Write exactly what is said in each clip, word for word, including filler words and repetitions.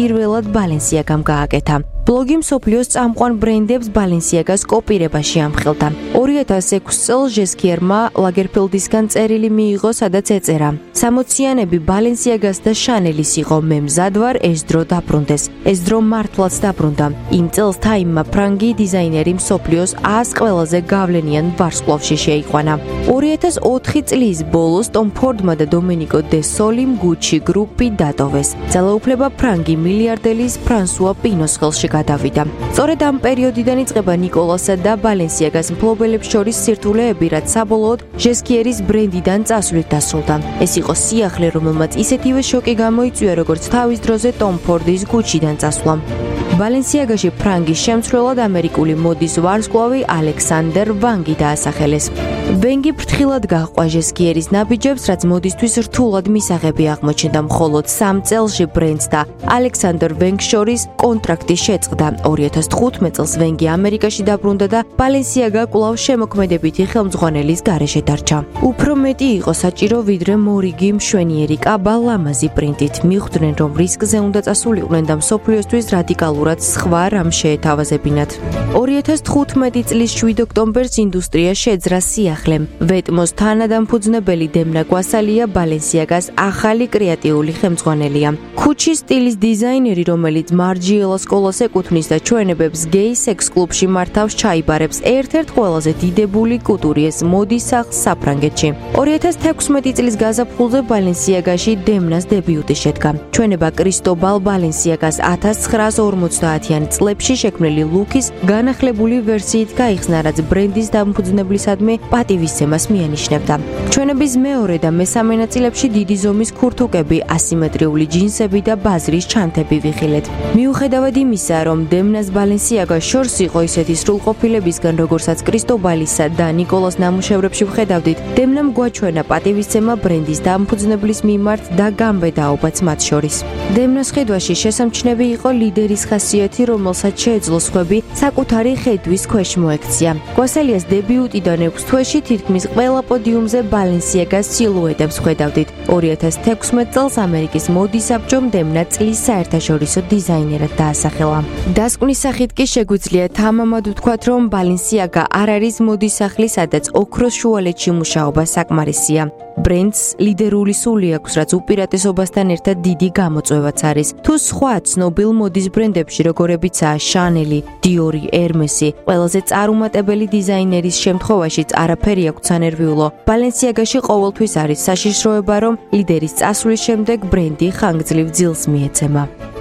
პირველად Balenciagam გააკეთა. ბლოგი მსოფლიოს წამყვან ბრენდებს Balenciagas კოპირებაში ამხელდა. ორი ათას ექვსი წელს ჟესკიერმა ლაგერფელდისგან წერილი მიიღო, სადაც ეწერა: სამოციანები Balenciagas და Chanel-ის იყო, მე მზად ვარ ეს დრო დაბრუნდეს. ეს დრო მართლაც დაბრუნდა. იმ წელს Time-მა ფრანგი დიზაინერი მსოფლიოს ას ყველაზე გავლენიან ვარსკვლავში შეიყვანა. ორი ათას ოთხი წლის ბოლოს Tom Ford-მა და Domenico De Solim Gucci გრუპი დატოვეს. ძალაუფლება ფრანგი მილიარდერის ფრანსუა პინოს ხელში გადავიდა. სწორედ ამ პერიოდიდან იწყება ნიკოლასა და Balenciagas მფლობელებს შორის სირთულეები, რაც საბოლოოდ ჟესკიერის ბრენდიდან წასვლით დასრულდა. ეს იყო სიახლე, რომელმაც ისეთივე შოკი გამოიწვია, როგორც თავის დროზე Tom Ford-ის Gucci-დან წასვლა. Balenciaga-ში ფრანგის შემცვლელად ამერიკული მოდის ვარსკვლავი ალექსანდერ ვანგი დაასახელეს. ვენგი ფრთხილად გაჰყვა ჟესკიერის ნაბიჯებს, რაც მოდისთვის რთულად მისაღები აღმოჩნდა. მხოლოდ სამ წელში ბრენდს და ალექსანდერ ვენგს შორის კონტრაქტი შეწყდა. ორი ათას თხუთმეტ წელს ვენგი ამერიკაში დაბრუნდა და Balenciaga კვლავ შემოქმედებითი ხელმძღვანელის გარეშე დარჩა. უფრო მეტი იყო საჭირო, ვიდრე მორიგი მშვენიერი კაბა ლამაზი პრინტით. მიხვდნენ, რომ რისკზე უნდა წასულიყვნენ და მსოფლიოსთვის რადიკალურად სხვა რამ შეეთავაზებინათ. ორი ათას თხუთმეტი წლის შვიდ ოქტომბერს ინდუსტრია შეძრა სიახლემ. ვეტმოს თანადამფუძნებელი დემნა გვასალია Balenciagas ახალი კრეატიული ხელმძღვანელია. Gucci სტილის დიზაინერი, რომელიც მარჯიელა სკოლას ეკუთვნის და ჩვენებებს გეი სექს კლუბში მართავს ჩაიბარებს, ერთ-ერთ ყველაზე დიდებული კუტურიეს მოდის სახლს საფრანგეთში. ორი ათას თექვსმეტი წლის გაზაფხულზე Balenciaga-ში დემნას დებიუტი შედგა. ჩვენება კრისტობალ Balenciagas ათას ცხრაას ორმოცდაათიან წლებში შექმნილი ლუკის განახლებული ვერსიით გაიხსნა, რაც ბრენდის დამფუძნებლისადმი პატივისცემას მიანიშნებდა. ჩვენების მეორე და მესამე ნაწილებში დიდი ზომის ქურთუკები, ასიმეტრიული ჯინსები და ბაზრის ჩანთები ვიხილეთ. მიუხედავად იმისა, რომ დემნას Balenciaga შორს იყო ისეთი სრულყოფილებისგან, როგორცაც კრისტობალისა და ნიკოლას ნამუშევრებში ვხედავდით, დემნამ გვაჩვენა პატივისცემა ბრენდის დამფუძნებლის მიმართ და გამბედაობაც მათ შორის. დემნას ხედვაში შესამჩნევი იყო ლიდერის ხასიათი, რომელსაც შეეძლო სხვები საკუთარი ხედვის ქვეშ მოექცია. გვასალიას დებიუტიდან ექვს თვეში თითქმის ყველა პოდიუმზე Balenciagas სილუეტებს ხედავდით. ორი ათას თექვსმეტ წელს ამერიკის მოდის საბჭომ დემნა წლის საერთაშორისო დიზაინერად დაასახელა. დასკვნის სახით კი შეგვიძლია თამამად ვთქვათ, რომ Balenciaga არ არის მოდის სახლი, სადაც ოქროს შუალედში მუშაობა საკმარისია. ბრენდს ლიდერული სული აქვს, რაც უპირატესობასთან ერთად დიდი გამოწვევაც არის. თუ სხვა ცნობილ მოდის ბრენდებში, როგორებიცაა Chanel, Dior, Hermes-ი, ყველაზე წარუმატებელი დიზაინერის შემთხვევაშიც არაფერი აქვს სანერვიულო. Balenciaga-ში ყოველთვის არის საშიშროება, რომ ლიდერის წასვლის შემდეგ ბრენდი ხანგრძლივ ძილს მიეცემა.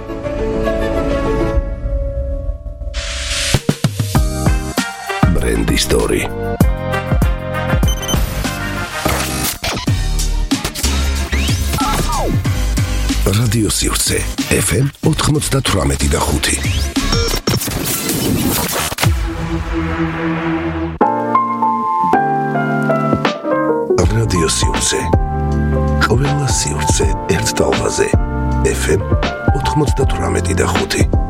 ბრენდი სტორი. რადიო სივრცე ეფ ემ ოთხმოცდათვრამეტი და ხუთი. რადიო სივრცე. ყველა სივრცე ერთ ტალღაზე. ეფ ემ ოთხმოცდათვრამეტი და ხუთი.